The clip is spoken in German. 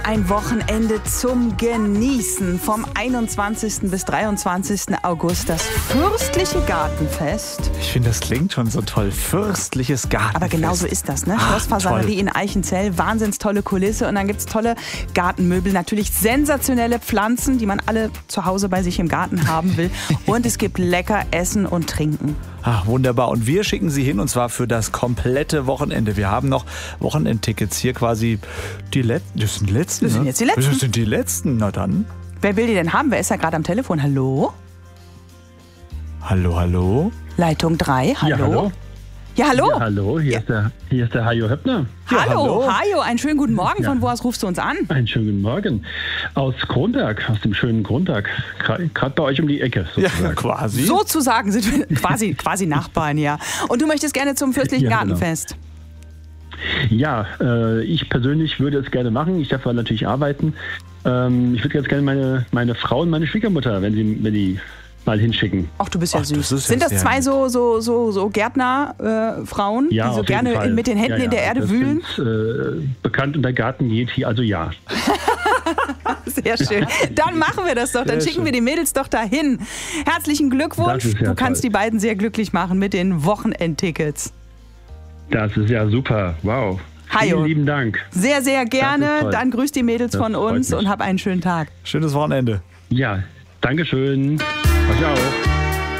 Ein Wochenende zum Genießen. Vom 21. bis 23. August das fürstliche Gartenfest. Ich finde, das klingt schon so toll. Fürstliches Gartenfest. Aber genau so ist das, ne? Schlossfasanerie in Eichenzell, wahnsinns tolle Kulisse und dann gibt's tolle Gartenmöbel, natürlich sensationelle Pflanzen, die man alle zu Hause bei sich im Garten haben will. Und es gibt lecker Essen und Trinken. Ach, wunderbar. Und wir schicken Sie hin und zwar für das komplette Wochenende. Wir haben noch Wochenendtickets hier quasi die letzten. Das sind die letzten. Das sind jetzt die letzten. Das sind die letzten. Na dann. Wer will die denn haben? Wer ist ja gerade am Telefon? Hallo? Hallo, hallo? Leitung 3, hallo? Ja, hallo. Ja, hallo? Ja, hallo, hier ist der Hajo Höppner. Ja, Hallo, hallo. Hajo, einen schönen guten Morgen. Von wo aus rufst du uns an? Einen schönen guten Morgen. Aus Kronberg, aus dem schönen Kronberg. Gerade bei euch um die Ecke, sozusagen. Ja, quasi. Sozusagen sind wir quasi Nachbarn, ja. Und du möchtest gerne zum fürstlichen Ja, genau. Gartenfest. Ja, ich persönlich würde es gerne machen. Ich darf aber natürlich arbeiten. Ich würde ganz gerne meine Frau und meine Schwiegermutter, wenn die mal hinschicken. Ach, du bist ja Ach, süß. das ist Sind ja das zwei so Gärtner-Frauen, Ja, die so auf jeden gerne Fall. mit den Händen Ja, in der Erde das wühlen? Sind, bekannt unter Garten-Yeti, also ja. Sehr schön. Dann machen wir das doch. Dann Sehr schicken schön. wir die Mädels doch dahin. Herzlichen Glückwunsch. Das ist ja Du kannst toll. die beiden sehr glücklich machen mit den Wochenendtickets. Das ist ja super. Wow. Hajo. Vielen lieben Dank. Sehr, sehr Das gerne. ist toll. Dann grüß die Mädels Das von freut uns mich. und hab einen schönen Tag. Schönes Wochenende. Ja, Dankeschön. Euch auch.